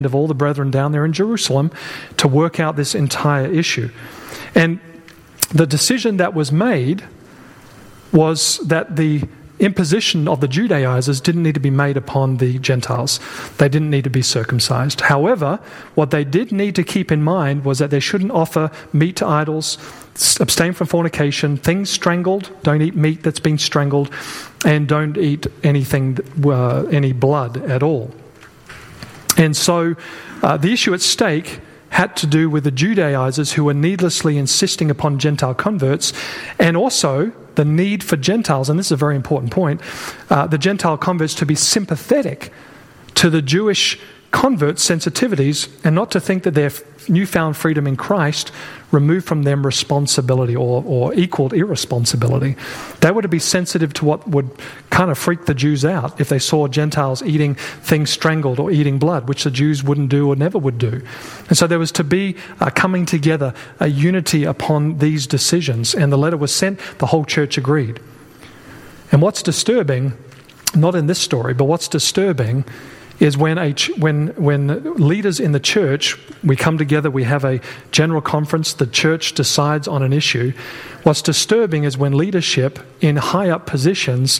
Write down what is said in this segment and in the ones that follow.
of all the brethren down there in Jerusalem to work out this entire issue. And the decision that was made was that the imposition of the Judaizers didn't need to be made upon the Gentiles. They didn't need to be circumcised. However, what they did need to keep in mind was that they shouldn't offer meat to idols, abstain from fornication, things strangled, don't eat meat that's been strangled, and don't eat anything, any blood at all. And so the issue at stake had to do with the Judaizers who were needlessly insisting upon Gentile converts, and also the need for Gentiles, and this is a very important point, the Gentile converts to be sympathetic to the Jewish converts' sensitivities and not to think that their newfound freedom in Christ removed from them responsibility or equaled irresponsibility. They were to be sensitive to what would kind of freak the Jews out if they saw Gentiles eating things strangled or eating blood, which the Jews wouldn't do or never would do. And so there was to be a coming together, a unity upon these decisions. And the letter was sent, the whole church agreed. And what's disturbing, not in this story, but what's disturbing is when leaders in the church, we come together, we have a general conference, the church decides on an issue. What's disturbing is when leadership in high up positions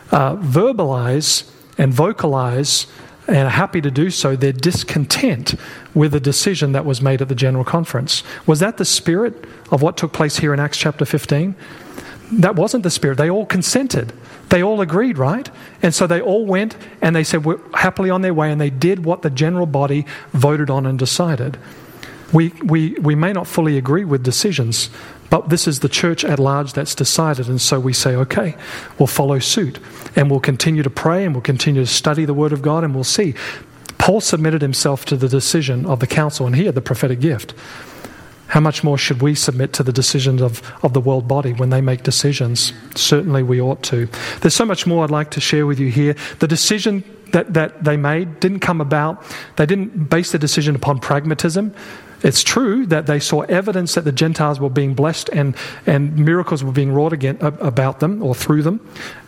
verbalize and vocalize, and are happy to do so, their discontent with the decision that was made at the general conference. Was that the spirit of what took place here in Acts chapter 15? That wasn't the spirit. They all consented. They all agreed, right? And so they all went and they said, we're happily on their way, and they did what the general body voted on and decided. We may not fully agree with decisions, but this is the church at large that's decided, and so we say, okay, we'll follow suit, and we'll continue to pray, and we'll continue to study the Word of God, and we'll see. Paul submitted himself to the decision of the council, and he had the prophetic gift. How much more should we submit to the decisions of the world body when they make decisions? Certainly we ought to. There's so much more I'd like to share with you here. The decision that they made didn't come about, they didn't base the decision upon pragmatism. It's true that they saw evidence that the Gentiles were being blessed and miracles were being wrought again about them or through them,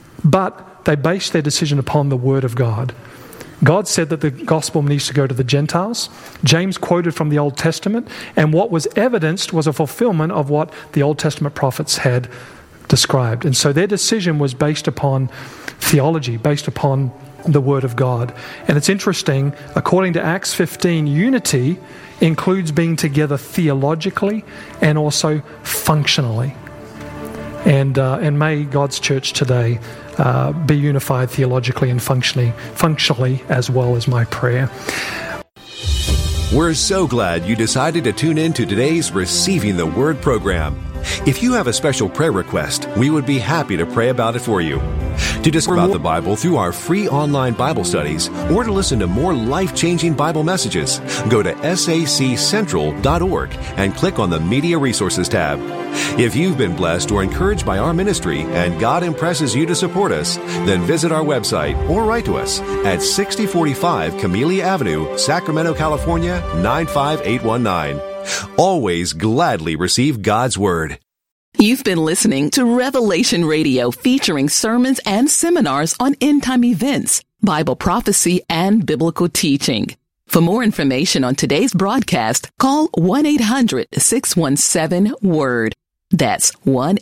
but they based their decision upon the Word of God. God said that the gospel needs to go to the Gentiles. James quoted from the Old Testament, and what was evidenced was a fulfillment of what the Old Testament prophets had described. And so their decision was based upon theology, based upon the Word of God. And it's interesting, according to Acts 15, unity includes being together theologically and also functionally. And may God's church today be unified theologically and functionally as well, as my prayer. We're so glad you decided to tune in to today's Receiving the Word program. If you have a special prayer request, we would be happy to pray about it for you. To discover about the Bible through our free online Bible studies or to listen to more life-changing Bible messages, go to saccentral.org and click on the Media Resources tab. If you've been blessed or encouraged by our ministry and God impresses you to support us, then visit our website or write to us at 6045 Camellia Avenue, Sacramento, California, 95819. Always gladly receive God's Word. You've been listening to Revelation Radio, featuring sermons and seminars on end-time events, Bible prophecy, and biblical teaching. For more information on today's broadcast, call 1-800-617-WORD. That's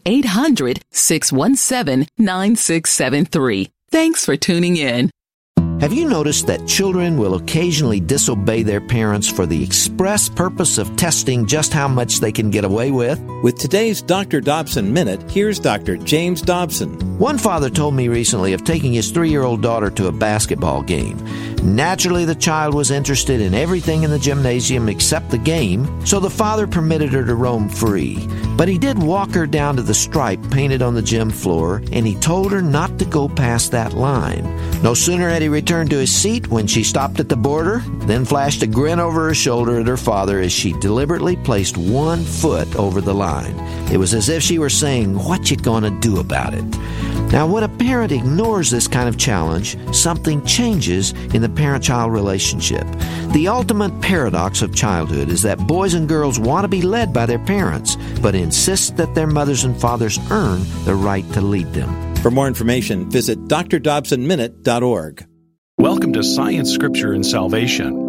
1-800-617-9673. Thanks for tuning in. Have you noticed that children will occasionally disobey their parents for the express purpose of testing just how much they can get away with? With today's Dr. Dobson Minute, here's Dr. James Dobson. One father told me recently of taking his 3-year-old daughter to a basketball game. Naturally, the child was interested in everything in the gymnasium except the game, so the father permitted her to roam free. But he did walk her down to the stripe painted on the gym floor, and he told her not to go past that line. No sooner had he returned to his seat when she stopped at the border, then flashed a grin over her shoulder at her father as she deliberately placed 1 foot over the line. It was as if she were saying, "What you gonna do about it?" Now, when a parent ignores this kind of challenge, something changes in the parent-child relationship. The ultimate paradox of childhood is that boys and girls want to be led by their parents, but insist that their mothers and fathers earn the right to lead them. For more information, visit drdobsonminute.org. Welcome to Science, Scripture, and Salvation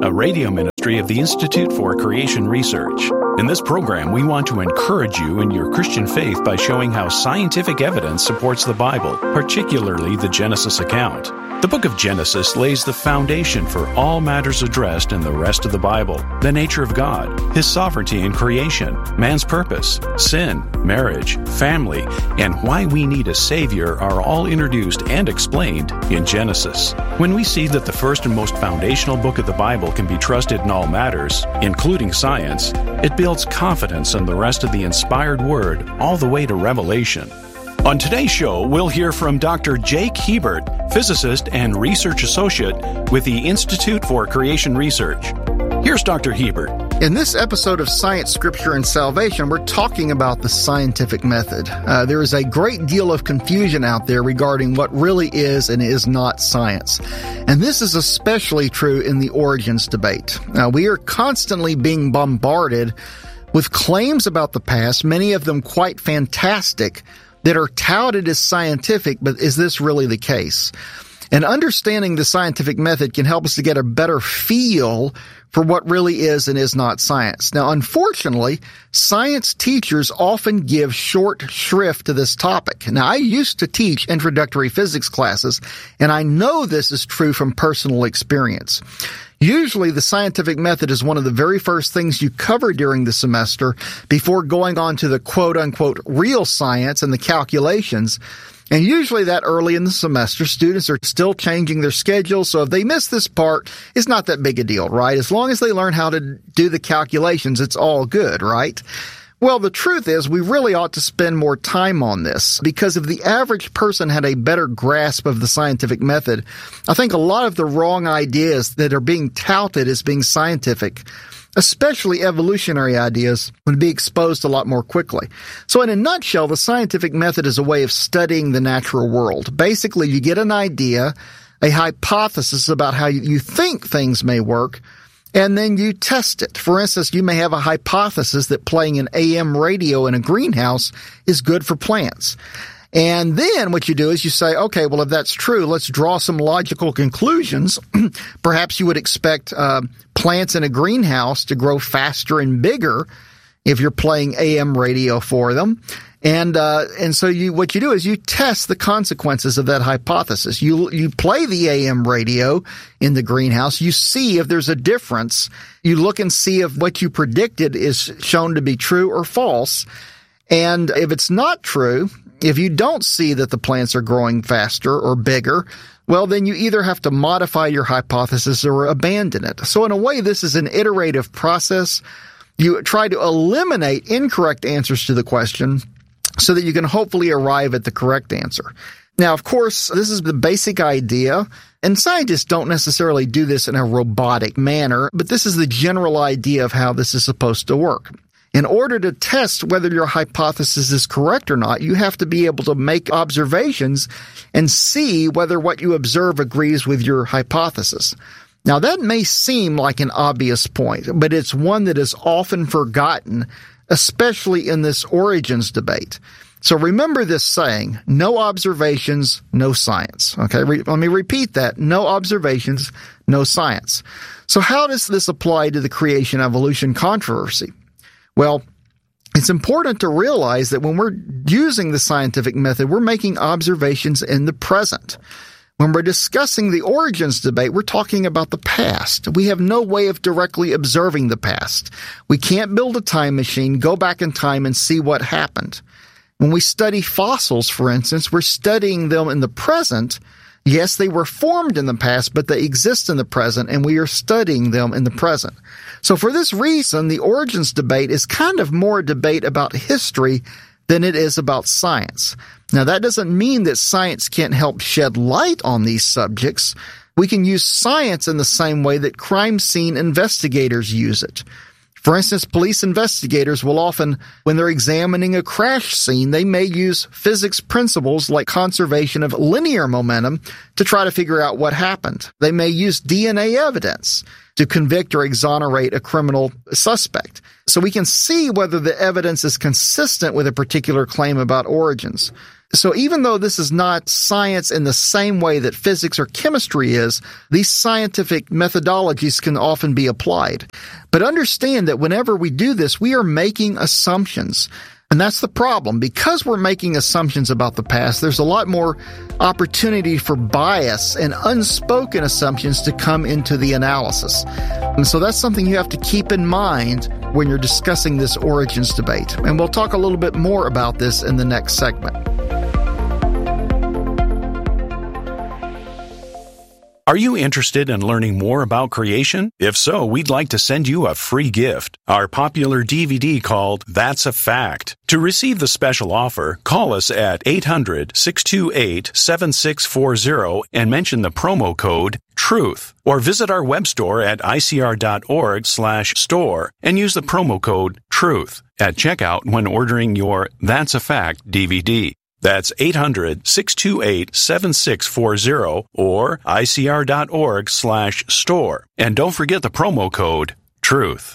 a radio ministry of the Institute for Creation Research. In this program, we want to encourage you in your Christian faith by showing how scientific evidence supports the Bible, particularly the Genesis account. The book of Genesis lays the foundation for all matters addressed in the rest of the Bible: the nature of God, His sovereignty in creation, man's purpose, sin, marriage, family, and why we need a Savior are all introduced and explained in Genesis. When we see that the first and most foundational book of the Bible can be trusted in all matters, including science, it builds confidence in the rest of the inspired Word all the way to Revelation. On today's show, we'll hear from Dr. Jake Hebert, physicist and research associate with the Institute for Creation Research. Here's Dr. Hebert. In this episode of Science, Scripture, and Salvation, we're talking about the scientific method. There is a great deal of confusion out there regarding what really is and is not science. And this is especially true in the origins debate. We are constantly being bombarded with claims about the past, many of them quite fantastic, that are touted as scientific, but is this really the case? And understanding the scientific method can help us to get a better feel for what really is and is not science. Now, unfortunately, science teachers often give short shrift to this topic. Now, I used to teach introductory physics classes, and I know this is true from personal experience. Usually, the scientific method is one of the very first things you cover during the semester before going on to the quote-unquote real science and the calculations. And usually that early in the semester, students are still changing their schedules, so if they miss this part, it's not that big a deal, right? As long as they learn how to do the calculations, it's all good, right? Well, the truth is we really ought to spend more time on this, because if the average person had a better grasp of the scientific method, I think a lot of the wrong ideas that are being touted as being scientific, especially evolutionary ideas, would be exposed a lot more quickly. So in a nutshell, the scientific method is a way of studying the natural world. Basically, you get an idea, a hypothesis about how you think things may work, and then you test it. For instance, you may have a hypothesis that playing an AM radio in a greenhouse is good for plants. And then what you do is you say, okay, well, if that's true, let's draw some logical conclusions. Perhaps you would expect plants in a greenhouse to grow faster and bigger if you're playing AM radio for them. And so what you do is you test the consequences of that hypothesis. You play the AM radio in the greenhouse. You see if there's a difference. You look and see if what you predicted is shown to be true or false. And if it's not true, if you don't see that the plants are growing faster or bigger, well, then you either have to modify your hypothesis or abandon it. So in a way, this is an iterative process. You try to eliminate incorrect answers to the question so that you can hopefully arrive at the correct answer. Now, of course, this is the basic idea, and scientists don't necessarily do this in a robotic manner, but this is the general idea of how this is supposed to work. In order to test whether your hypothesis is correct or not, you have to be able to make observations and see whether what you observe agrees with your hypothesis. Now, that may seem like an obvious point, but it's one that is often forgotten, especially in this origins debate. So remember this saying, no observations, no science. Okay, let me repeat that. No observations, no science. So how does this apply to the creation-evolution controversy? Well, it's important to realize that when we're using the scientific method, we're making observations in the present. When we're discussing the origins debate, we're talking about the past. We have no way of directly observing the past. We can't build a time machine, go back in time, and see what happened. When we study fossils, for instance, we're studying them in the present. Yes, they were formed in the past, but they exist in the present, and we are studying them in the present. So for this reason, the origins debate is kind of more a debate about history than it is about science. Now, that doesn't mean that science can't help shed light on these subjects. We can use science in the same way that crime scene investigators use it. For instance, police investigators will often, when they're examining a crash scene, they may use physics principles like conservation of linear momentum to try to figure out what happened. They may use DNA evidence. to convict or exonerate a criminal suspect. So we can see whether the evidence is consistent with a particular claim about origins. So even though this is not science in the same way that physics or chemistry is, these scientific methodologies can often be applied. But understand that whenever we do this, we are making assumptions. And that's the problem. Because we're making assumptions about the past, there's a lot more opportunity for bias and unspoken assumptions to come into the analysis. And so that's something you have to keep in mind when you're discussing this origins debate. And we'll talk a little bit more about this in the next segment. Are you interested in learning more about creation? If so, we'd like to send you a free gift, our popular DVD called That's a Fact. To receive the special offer, call us at 800-628-7640 and mention the promo code TRUTH, or visit our web store at icr.org/store and use the promo code TRUTH at checkout when ordering your That's a Fact DVD. That's 800-628-7640 or icr.org/store. And don't forget the promo code TRUTH.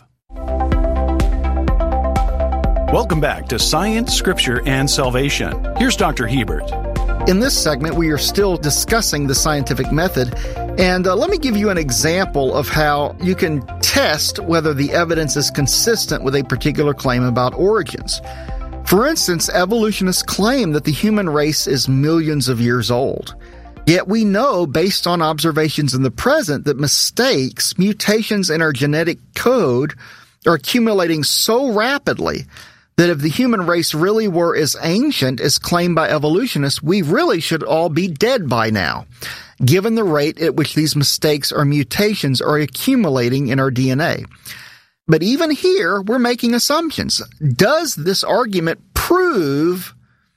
Welcome back to Science, Scripture, and Salvation. Here's Dr. Hebert. In this segment, we are still discussing the scientific method, and let me give you an example of how you can test whether the evidence is consistent with a particular claim about origins. For instance, evolutionists claim that the human race is millions of years old. Yet we know, based on observations in the present, that mistakes, mutations in our genetic code, are accumulating so rapidly that if the human race really were as ancient as claimed by evolutionists, we really should all be dead by now, given the rate at which these mistakes or mutations are accumulating in our DNA. But even here, we're making assumptions. Does this argument prove,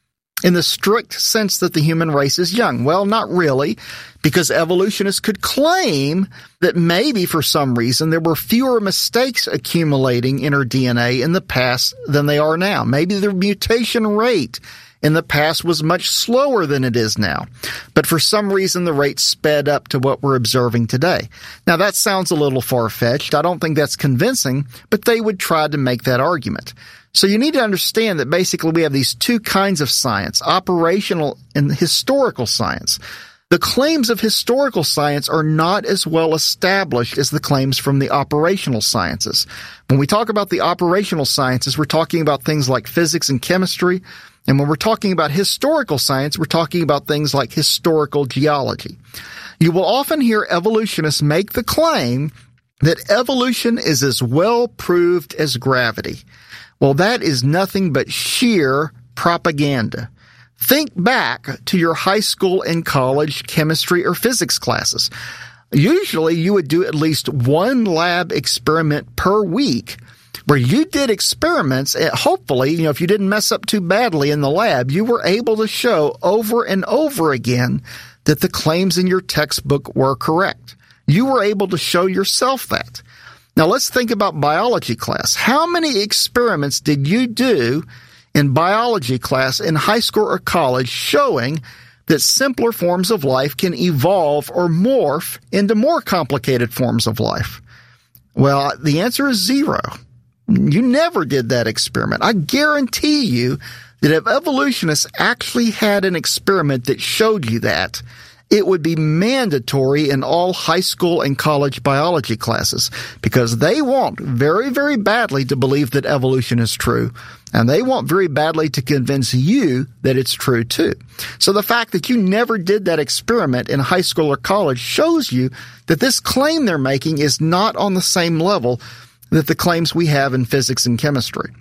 in the strict sense, that the human race is young? Well, not really, because evolutionists could claim that maybe for some reason there were fewer mistakes accumulating in our DNA in the past than they are now. Maybe the mutation rate in the past was much slower than it is now. But for some reason, the rate sped up to what we're observing today. Now, that sounds a little far-fetched. I don't think that's convincing, but they would try to make that argument. So you need to understand that basically we have these two kinds of science, operational and historical science. The claims of historical science are not as well established as the claims from the operational sciences. When we talk about the operational sciences, we're talking about things like physics and chemistry. And when we're talking about historical science, we're talking about things like historical geology. You will often hear evolutionists make the claim that evolution is as well proved as gravity. Well, that is nothing but sheer propaganda. Think back to your high school and college chemistry or physics classes. Usually you would do at least one lab experiment per week where you did experiments, and hopefully, if you didn't mess up too badly in the lab, you were able to show over and over again that the claims in your textbook were correct. You were able to show yourself that. Now let's think about biology class. How many experiments did you do in biology class in high school or college showing that simpler forms of life can evolve or morph into more complicated forms of life? Well, the answer is zero. You never did that experiment. I guarantee you that if evolutionists actually had an experiment that showed you that, it would be mandatory in all high school and college biology classes, because they want very, very badly to believe that evolution is true, and they want very badly to convince you that it's true too. So the fact that you never did that experiment in high school or college shows you that this claim they're making is not on the same level that the claims we have in physics and chemistry.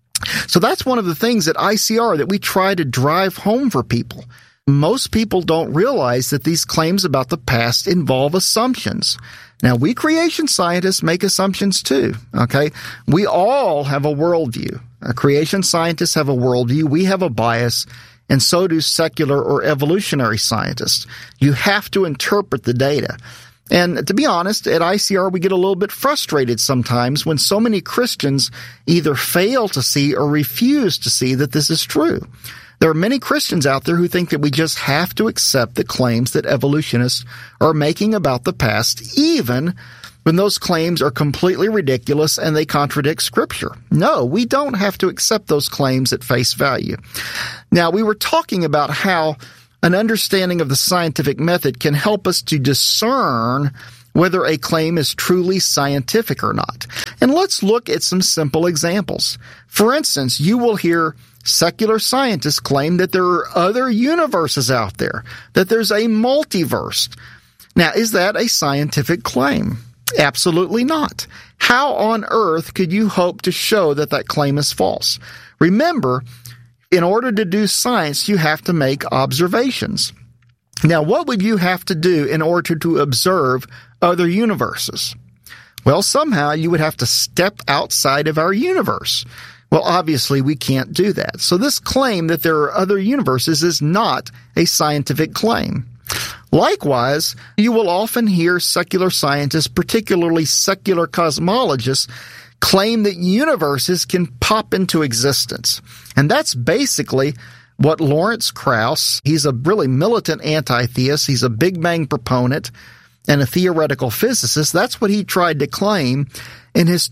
So that's one of the things at ICR that we try to drive home for people. Most people don't realize that these claims about the past involve assumptions. Now, we creation scientists make assumptions too, okay? We all have a worldview. Creation scientists have a worldview. We have a bias, and so do secular or evolutionary scientists. You have to interpret the data. And to be honest, at ICR, we get a little bit frustrated sometimes when so many Christians either fail to see or refuse to see that this is true. There are many Christians out there who think that we just have to accept the claims that evolutionists are making about the past, even when those claims are completely ridiculous and they contradict Scripture. No, we don't have to accept those claims at face value. Now, we were talking about how an understanding of the scientific method can help us to discern whether a claim is truly scientific or not. And let's look at some simple examples. For instance, you will hear secular scientists claim that there are other universes out there, that there's a multiverse. Now, is that a scientific claim? Absolutely not. How on earth could you hope to show that that claim is false? Remember, in order to do science, you have to make observations. Now, what would you have to do in order to observe other universes? Well, somehow you would have to step outside of our universe. Well, obviously, we can't do that. So this claim that there are other universes is not a scientific claim. Likewise, you will often hear secular scientists, particularly secular cosmologists, claim that universes can pop into existence. And that's basically what Lawrence Krauss, he's a really militant anti-theist, he's a Big Bang proponent and a theoretical physicist, that's what he tried to claim in his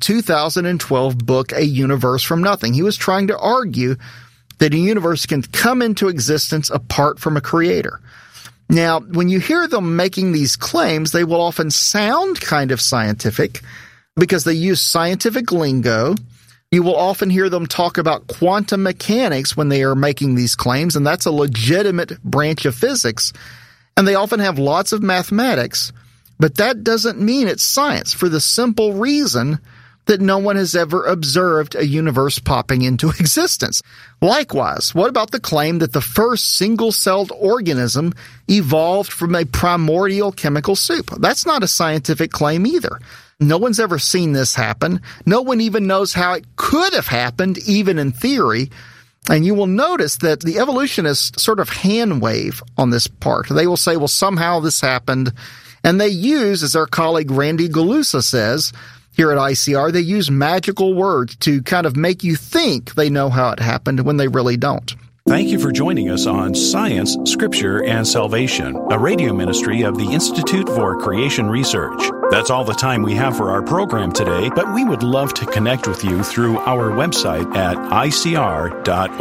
2012 book, A Universe from Nothing. He was trying to argue that a universe can come into existence apart from a creator. Now, when you hear them making these claims, they will often sound kind of scientific because they use scientific lingo. You will often hear them talk about quantum mechanics when they are making these claims, and that's a legitimate branch of physics. And they often have lots of mathematics, but that doesn't mean it's science for the simple reason that no one has ever observed a universe popping into existence. Likewise, what about the claim that the first single-celled organism evolved from a primordial chemical soup? That's not a scientific claim either. No one's ever seen this happen. No one even knows how it could have happened, even in theory. And you will notice that the evolutionists sort of hand wave on this part. They will say, well, somehow this happened. And they use, as our colleague Randy Galusa says, here at ICR, they use magical words to kind of make you think they know how it happened when they really don't. Thank you for joining us on Science, Scripture, and Salvation, a radio ministry of the Institute for Creation Research. That's all the time we have for our program today, but we would love to connect with you through our website at icr.org.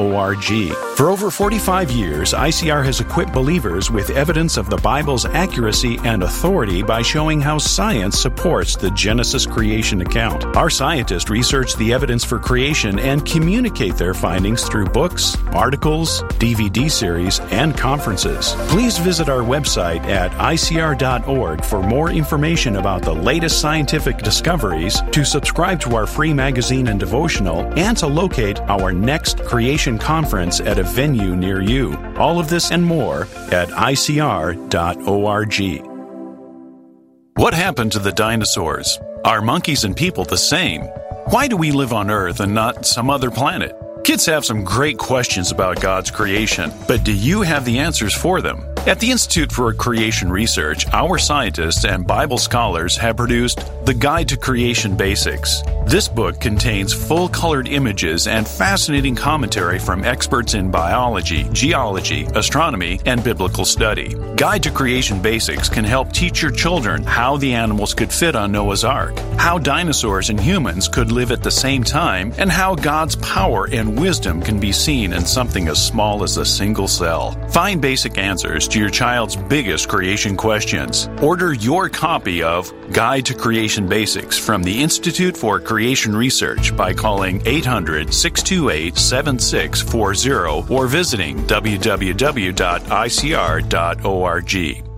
For over 45 years, ICR has equipped believers with evidence of the Bible's accuracy and authority by showing how science supports the Genesis creation account. Our scientists research the evidence for creation and communicate their findings through books, articles, DVD series, and conferences. Please visit our website at icr.org for more information about the latest scientific discoveries, to subscribe to our free magazine and devotional, and to locate our next creation conference at a venue near you. All of this and more at icr.org. What happened to the dinosaurs? Are monkeys and people the same? Why do we live on Earth and not some other planet? Kids have some great questions about God's creation, but do you have the answers for them? At the Institute for Creation Research, our scientists and Bible scholars have produced The Guide to Creation Basics. This book contains full-colored images and fascinating commentary from experts in biology, geology, astronomy, and biblical study. Guide to Creation Basics can help teach your children how the animals could fit on Noah's Ark, how dinosaurs and humans could live at the same time, and how God's power and wisdom can be seen in something as small as a single cell. Find basic answers to your child's biggest creation questions. Order your copy of Guide to Creation Basics from the Institute for Creation Research by calling 800-628-7640 or visiting www.icr.org.